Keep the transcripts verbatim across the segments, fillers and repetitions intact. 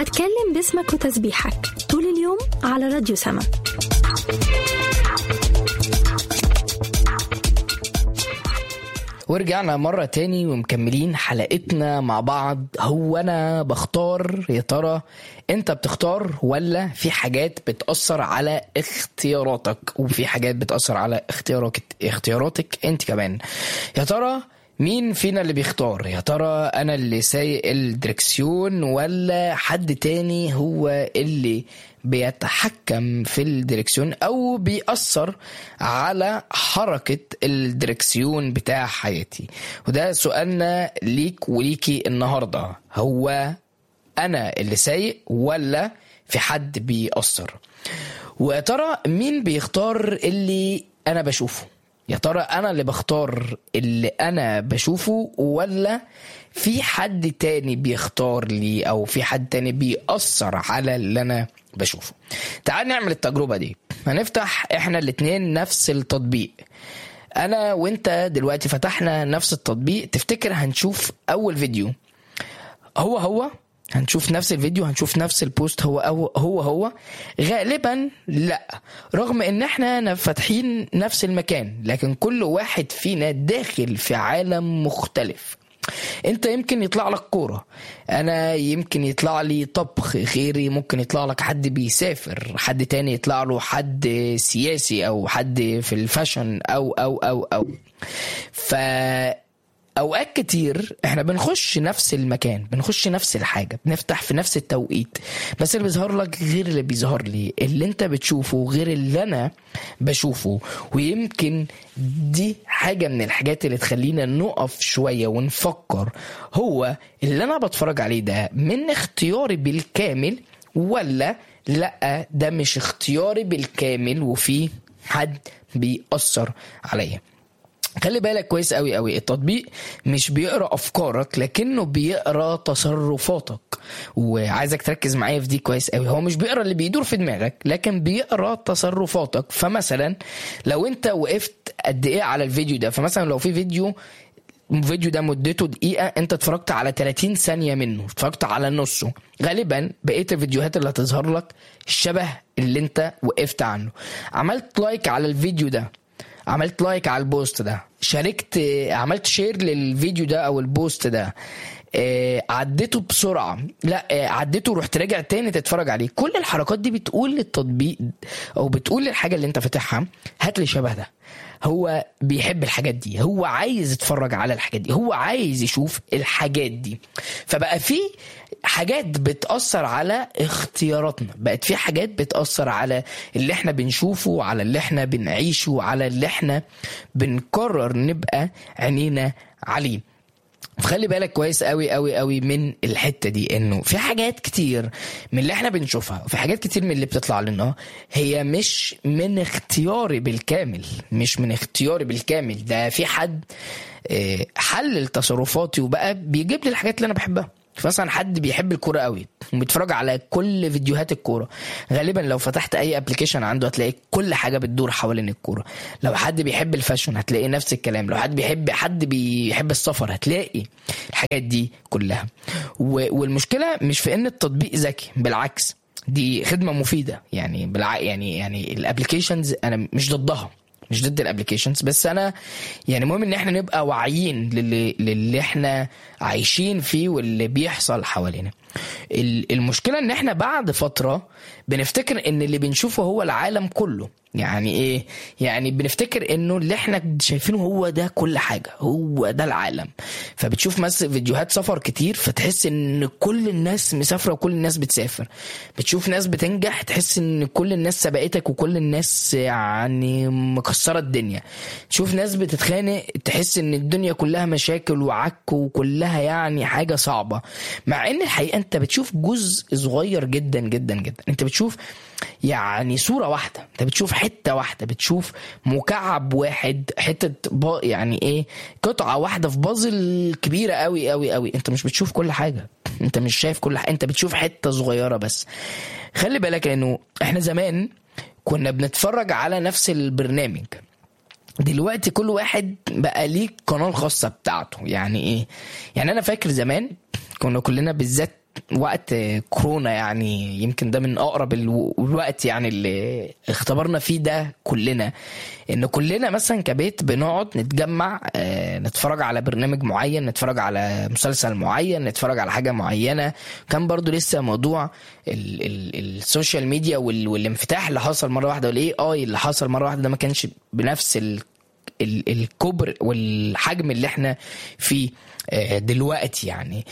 هتكلم باسمك وتسبيحك طول اليوم على راديو سما. ورجعنا مرة تاني ومكملين حلقتنا مع بعض. هو أنا بختار؟ يا ترى أنت بتختار ولا في حاجات بتأثر على اختياراتك وفي حاجات بتأثر على اختياراتك اختياراتك أنت كمان؟ يا ترى مين فينا اللي بيختار؟ يا ترى أنا اللي سايق الدركسيون ولا حد تاني هو اللي بيتحكم في الدركسيون أو بيأثر على حركة الدركسيون بتاع حياتي؟ وده سؤالنا ليك وليكي النهاردة. هو أنا اللي سايق ولا في حد بيأثر؟ ويا ترى مين بيختار اللي أنا بشوفه؟ يا ترى أنا اللي بختار اللي أنا بشوفه ولا في حد تاني بيختار لي أو في حد تاني بيأثر على اللي أنا بشوفه؟ تعال نعمل التجربة دي. هنفتح إحنا الاتنين نفس التطبيق، أنا وإنت دلوقتي فتحنا نفس التطبيق. تفتكر هنشوف أول فيديو هو هو؟ هنشوف نفس الفيديو؟ هنشوف نفس البوست هو هو هو, هو؟ غالبا لا، رغم ان احنا فاتحين نفس المكان لكن كل واحد فينا داخل في عالم مختلف. انت يمكن يطلع لك كورة، انا يمكن يطلع لي طبخ، غيري ممكن يطلع لك حد بيسافر، حد تاني يطلع له حد سياسي او حد في الفاشن او او او او ف اوقات كتير احنا بنخش نفس المكان، بنخش نفس الحاجة، بنفتح في نفس التوقيت، بس اللي بيظهر لك غير اللي بيظهر لي، اللي انت بتشوفه غير اللي انا بشوفه. ويمكن دي حاجة من الحاجات اللي تخلينا نقف شوية ونفكر، هو اللي انا بتفرج عليه ده من اختياري بالكامل ولا لا ده مش اختياري بالكامل وفي حد بيأثر عليا؟ خلي بالك كويس قوي قوي، التطبيق مش بيقرأ أفكارك لكنه بيقرأ تصرفاتك، وعايزك تركز معايا في دي كويس قوي. هو مش بيقرأ اللي بيدور في دماغك لكن بيقرأ تصرفاتك. فمثلا لو انت وقفت قد ايه على الفيديو ده، فمثلا لو في فيديو فيديو ده مدته دقيقة، انت اتفرجت على ثلاثين ثانية منه، اتفرجت على نصه، غالبا بقية الفيديوهات اللي هتظهر لك الشبه اللي انت وقفت عنه. عملت لايك على الفيديو ده، عملت لايك على البوست ده، شاركت، عملت شير للفيديو ده او البوست ده، آه، عديته بسرعة، لا آه، عديته ورحت راجع تاني تتفرج عليه. كل الحركات دي بتقول للتطبيق او بتقول للحاجة اللي انت فاتحها هات لي شبه ده. هو بيحب الحاجات دي، هو عايز يتفرج على الحاجات دي، هو عايز يشوف الحاجات دي. فبقى في حاجات بتأثر على اختياراتنا، بقت في حاجات بتأثر على اللي احنا بنشوفه، على اللي احنا بنعيشه، على اللي احنا بنقرر نبقى عينينا عليه. فخلي بالك كويس قوي قوي قوي من الحتة دي، انه في حاجات كتير من اللي احنا بنشوفها وفي حاجات كتير من اللي بتطلع لنا هي مش من اختياري بالكامل، مش من اختياري بالكامل. ده في حد حلل تصرفاتي وبقى بيجيب لي الحاجات اللي انا بحبها. مثلا حد بيحب الكورة قوي وبيتفرج على كل فيديوهات الكورة، غالبا لو فتحت اي ابليكيشن عنده هتلاقي كل حاجة بتدور حوالين الكورة. لو حد بيحب الفاشن هتلاقي نفس الكلام. لو حد بيحب حد بيحب السفر هتلاقي الحاجات دي كلها. والمشكلة مش في ان التطبيق ذكي، بالعكس دي خدمة مفيدة. يعني بالع... يعني يعني الابليكيشنز انا مش ضدها، مش ضد الابليكيشنز، بس انا يعني مهم ان احنا نبقى واعيين للي, للي احنا عايشين فيه واللي بيحصل حوالينا. المشكلة ان احنا بعد فترة بنفتكر ان اللي بنشوفه هو العالم كله. يعني ايه؟ يعني بنفتكر انه اللي احنا شايفينه هو ده كل حاجة، هو ده العالم. فبتشوف مثلا فيديوهات سفر كتير فتحس ان كل الناس مسافرة وكل الناس بتسافر. بتشوف ناس بتنجح تحس ان كل الناس سبقتك وكل الناس يعني مكسرة الدنيا. تشوف ناس بتتخانق تحس ان الدنيا كلها مشاكل وعك وكلها يعني حاجة صعبة، مع ان الحقيقة انت بتشوف جزء صغير جدا جدا جدا. انت بتشوف يعني صورة واحدة، انت بتشوف حتة واحدة، بتشوف مكعب واحد، حتة يعني ايه، قطعة واحدة في بازل كبيرة قوي قوي قوي. انت مش بتشوف كل حاجة، انت مش شايف كل حاجة، انت بتشوف حتة صغيرة بس. خلي بالك انه احنا زمان كنا بنتفرج على نفس البرنامج، دلوقتي كل واحد بقى ليه قناة خاصة بتاعته. يعني ايه؟ يعني انا فاكر زمان كنا كلنا بالذات وقت كورونا يعني يمكن ده من اقرب الوقت يعني اللي اختبرنا فيه ده كلنا، ان كلنا مثلا كبيت بنقعد نتجمع نتفرج على برنامج معين، نتفرج على مسلسل معين، نتفرج على حاجة معينة. كان برضو لسه موضوع ال ال السوشيال ميديا والانفتاح اللي حصل مرة واحدة والاي اي اللي حصل مرة واحدة، ده ما كانش بنفس ال الكبر والحجم اللي احنا فيه دلوقتي يعني.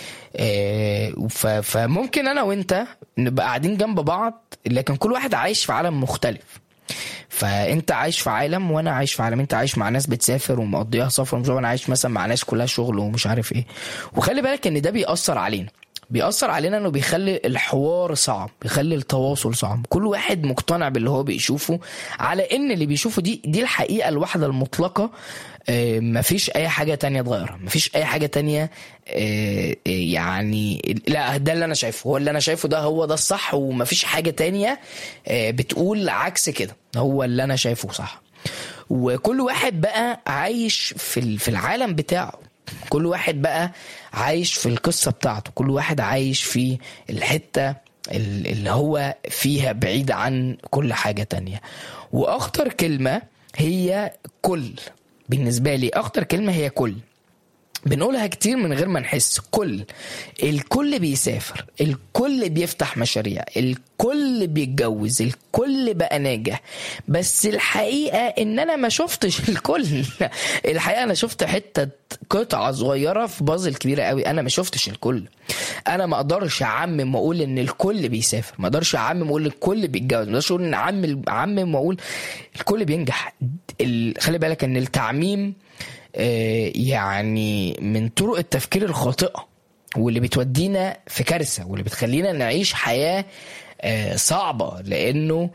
فممكن انا وانت نبقى قاعدين جنب بعض لكن كل واحد عايش في عالم مختلف. فانت عايش في عالم وانا عايش في عالم، انت عايش مع ناس بتسافر ومقضيها سفر، مش انا عايش مثلا مع ناس كلها شغل ومش عارف ايه. وخلي بالك ان ده بيأثر علينا بيأثر علينا انه بيخلي الحوار صعب، بيخلي التواصل صعب. كل واحد مقتنع باللي هو بيشوفه، على ان اللي بيشوفه دي دي الحقيقة الواحدة المطلقة. اه مفيش اي حاجة تانية تغيرها، مفيش اي حاجة تانية. اه يعني لا، ده اللي انا شايفه، هو اللي انا شايفه ده هو ده الصح، ومفيش حاجة تانية اه بتقول عكس كده. هو اللي انا شايفه صح. وكل واحد بقى عايش في في العالم بتاعه، كل واحد بقى عايش في القصة بتاعته، كل واحد عايش في الحتة اللي هو فيها بعيد عن كل حاجة تانية. وأخطر كلمة هي كل، بالنسبة لي أخطر كلمة هي كل. بنقولها كتير من غير ما نحس. كل الكل بيسافر، الكل بيفتح مشاريع، الكل بيتجوز، الكل بقى ناجح. بس الحقيقة ان انا ما شفتش الكل. الحقيقة انا شفت حتة قطعة صغيرة في بازل كبيرة قوي. انا ما شفتش الكل. انا ما اقدرش اعمم واقول ان الكل بيسافر، ما اقدرش اعمم واقول الكل بيتجوز، ما اقدرش اقول ان اعمم اعمم واقول الكل بينجح. خلي بالك ان التعميم يعني من طرق التفكير الخاطئة، واللي بتودينا في كارثة، واللي بتخلينا نعيش حياة صعبة. لأنه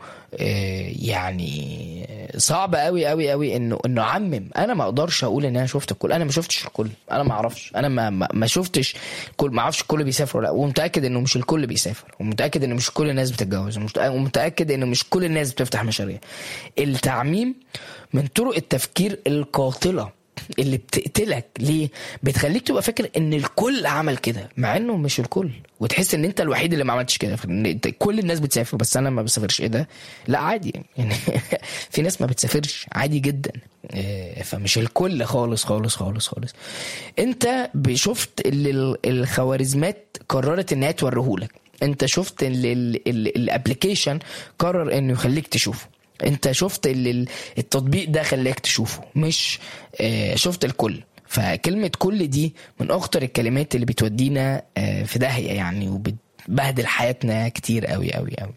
يعني صعب قوي قوي قوي إنه إنه عمم. أنا ما أقدرش أقول إن أنا شفت الكل، أنا ما شفتش الكل، أنا ما أعرفش، أنا ما ما شفتش الكل، ما أعرفش الكل بيسافر ولا. ومتأكد إنه مش الكل بيسافر، ومتأكد إنه مش كل الناس بتتجوز، ومتأكد إنه مش كل الناس بتفتح مشاريع. التعميم من طرق التفكير القاتلة اللي بتقتلك. ليه؟ بتخليك تبقى فاكر ان الكل عمل كده، مع انه مش الكل، وتحس ان انت الوحيد اللي ما عملتش كده. كل الناس بتسافر بس انا ما بسافرش. ايه ده؟ لا عادي يعني. في ناس ما بتسافرش عادي جدا. فمش الكل خالص خالص خالص خالص. انت شفت اللي الخوارزمات قررت انها توريهولك، انت شفت الابليكيشن قرر انه يخليك تشوفه، انت شفت التطبيق ده خلاك تشوفه، مش شفت الكل. فكلمة كل دي من اخطر الكلمات اللي بتودينا في داهية يعني، وبتبهدل حياتنا كتير قوي قوي قوي.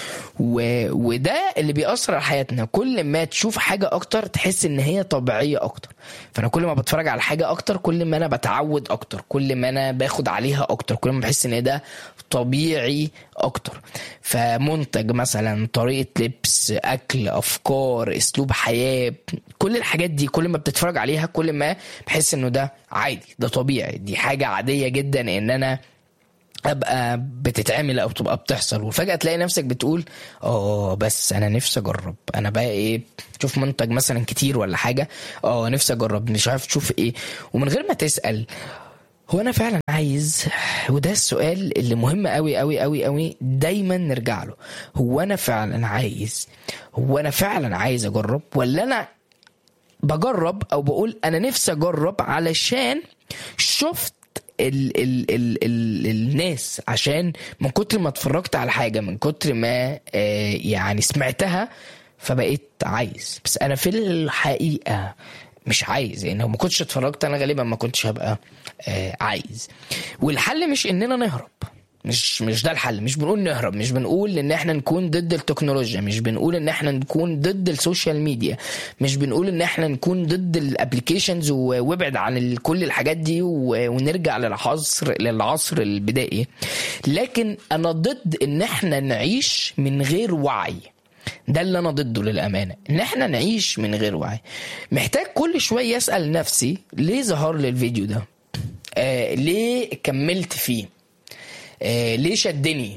وده اللي بيأثر على حياتنا. كل ما تشوف حاجة اكتر تحس ان هي طبيعية اكتر. فانا كل ما بتفرج على حاجة اكتر كل ما انا بتعود اكتر، كل ما انا باخد عليها اكتر، كل ما بحس ان ده طبيعي اكتر. فمنتج مثلا، طريقة لبس، اكل، افكار، اسلوب حياة، كل الحاجات دي كل ما بتتفرج عليها كل ما بحس انه ده عادي، ده طبيعي، دي حاجة عادية جدا ان انا ابقى بتتعمل او تبقى بتحصل. وفجأة تلاقي نفسك بتقول اه بس انا نفسي اجرب. انا بقى ايه، تشوف منتج مثلا كتير ولا حاجة، اه نفسي اجرب، مش عارف تشوف ايه، ومن غير ما تسأل هو انا فعلا عايز. وده السؤال اللي مهم قوي قوي قوي قوي دايما نرجع له. هو انا فعلا عايز، هو انا فعلا عايز اجرب، ولا انا بجرب او بقول انا نفسي اجرب علشان شفت ال ال ال ال الناس، عشان من كتر ما اتفرجت على حاجة، من كتر ما آه يعني سمعتها فبقيت عايز. بس انا في الحقيقة مش عايز. يعني لو ما كنتش اتفرجت انا غالبا ما كنتش هبقى آه عايز. والحل مش اننا نهرب، مش مش ده الحل. مش بنقول نهرب، مش بنقول ان احنا نكون ضد التكنولوجيا، مش بنقول ان احنا نكون ضد السوشيال ميديا، مش بنقول ان احنا نكون ضد الابليكيشنز وابعد عن كل الحاجات دي ونرجع للعصر للعصر البدائي. لكن انا ضد ان احنا نعيش من غير وعي. ده اللي انا ضده للامانه، ان احنا نعيش من غير وعي. محتاج كل شويه اسال نفسي ليه ظهر لي الفيديو ده، آه ليه كملت فيه، آه ليه شدني،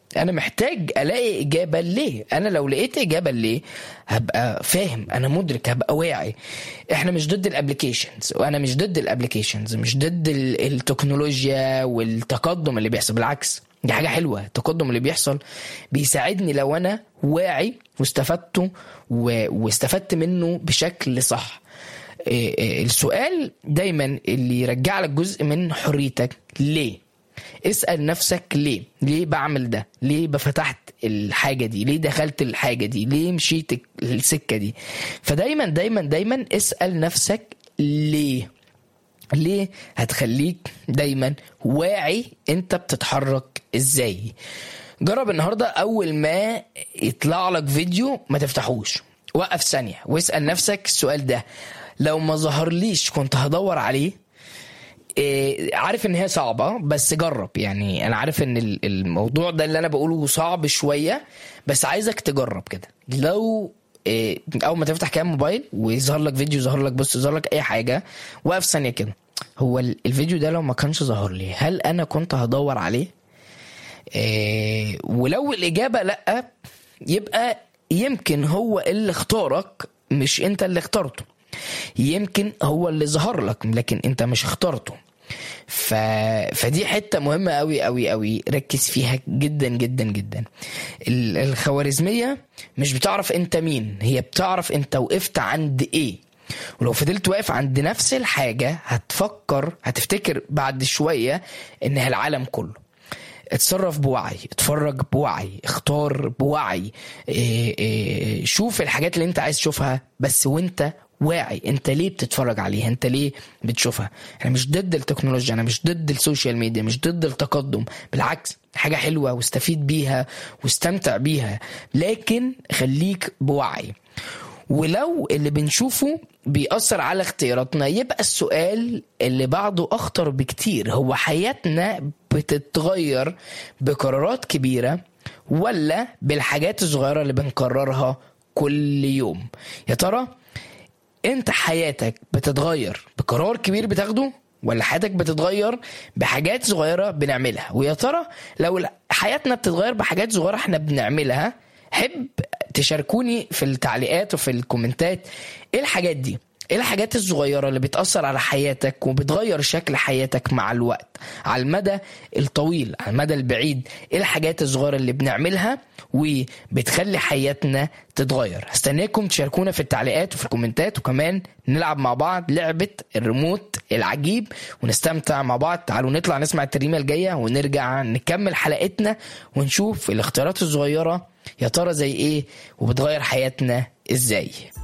انا محتاج الاقي اجابه ليه. انا لو لقيت اجابه ليه هبقى فاهم، انا مدرك، هبقى واعي. احنا مش ضد الابليكيشنز، وانا مش ضد الابليكيشنز، مش ضد التكنولوجيا والتقدم اللي بيحصل، بالعكس دي حاجه حلوه. التقدم اللي بيحصل بيساعدني لو انا واعي واستفدته واستفدت منه بشكل صح. السؤال دايما اللي يرجع لك جزء من حريتك، ليه؟ اسأل نفسك ليه؟ ليه بعمل ده؟ ليه بفتحت الحاجة دي؟ ليه دخلت الحاجة دي؟ ليه مشيت السكة دي؟ فدايما دايما دايما اسأل نفسك ليه. ليه هتخليك دايما واعي انت بتتحرك ازاي. جرب النهاردة اول ما يطلع لك فيديو ما تفتحوش، وقف ثانية واسأل نفسك السؤال ده، لو ما ظهرليش كنت هدور عليه. عارف ان هي صعبة بس جرب. يعني انا عارف ان الموضوع ده اللي انا بقوله صعب شوية، بس عايزك تجرب كده. لو اول ما تفتح كام موبايل ويظهر لك فيديو، ظهر لك بص ظهر لك اي حاجة، وقف ثانية كده، هو الفيديو ده لو ما كانش ظهر لي هل انا كنت هدور عليه؟ ولو الاجابة لا، يبقى يمكن هو اللي اختارك مش انت اللي اخترته. يمكن هو اللي ظهر لك لكن انت مش اخترته. ف... فدي حتة مهمة قوي قوي قوي، ركز فيها جدا جدا جدا. الخوارزمية مش بتعرف انت مين، هي بتعرف انت وقفت عند ايه. ولو فضلت واقف عند نفس الحاجة هتفكر هتفتكر بعد شوية انها العالم كله. اتصرف بوعي، اتفرج بوعي، اختار بوعي، إيه إيه شوف الحاجات اللي انت عايز تشوفها بس وانت واعي. انت ليه بتتفرج عليها؟ انت ليه بتشوفها؟ انا مش ضد التكنولوجيا، انا مش ضد السوشيال ميديا، مش ضد التقدم، بالعكس حاجة حلوة واستفيد بيها واستمتع بيها، لكن خليك بوعي. ولو اللي بنشوفه بيأثر على اختياراتنا، يبقى السؤال اللي بعده أخطر بكتير، هو حياتنا بتتغير بقرارات كبيرة ولا بالحاجات الصغيرة اللي بنقررها كل يوم؟ يا ترى انت حياتك بتتغير بقرار كبير بتاخده ولا حياتك بتتغير بحاجات صغيرة بنعملها؟ ويا ترى لو حياتنا بتتغير بحاجات صغيرة احنا بنعملها، حب تشاركوني في التعليقات وفي الكومنتات ايه الحاجات دي، ايه الحاجات الصغيرة اللي بتأثر على حياتك وبتغير شكل حياتك مع الوقت على المدى الطويل على المدى البعيد. ايه الحاجات الصغيرة اللي بنعملها وبتخلي حياتنا تتغير؟ هستناكم تشاركونا في التعليقات وفي الكومنتات، وكمان نلعب مع بعض لعبة الريموت العجيب ونستمتع مع بعض. تعالوا نطلع نسمع التريمة الجاية ونرجع نكمل حلقتنا ونشوف الاختيارات الصغيرة يا ترى زي ايه وبتغير حياتنا ازاي.